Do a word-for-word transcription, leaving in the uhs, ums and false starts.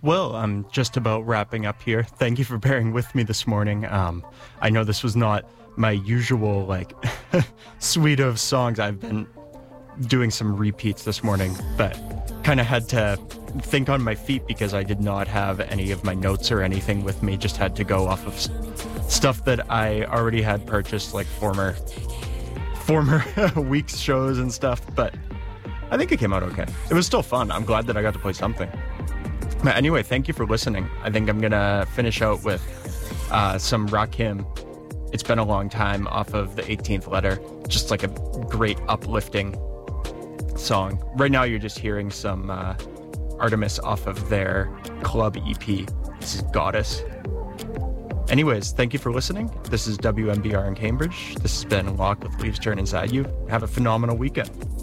Well, I'm just about wrapping up here. Thank you for bearing with me this morning. Um, I know this was not my usual, like, suite of songs. I've been doing some repeats this morning, but kind of had to think on my feet because I did not have any of my notes or anything with me. Just had to go off of s- stuff that I already had purchased, like former, former week's shows and stuff, but I think it came out okay. It was still fun. I'm glad that I got to play something. But anyway, thank you for listening. I think I'm going to finish out with uh, some Rakim. It's been a long time off of the eighteenth letter. Just like a great uplifting song. Right now you're just hearing some uh, Artemis off of their club E P. This is Goddess. Anyways, thank you for listening. This is W M B R in Cambridge. This has been Lock with Leaves Turn Inside You. Have a phenomenal weekend.